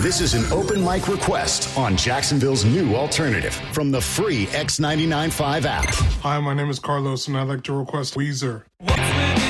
This is an open mic request on Jacksonville's new alternative from the free X99.5 app. Hi, my name is Carlos, and I'd like to request Weezer. What's with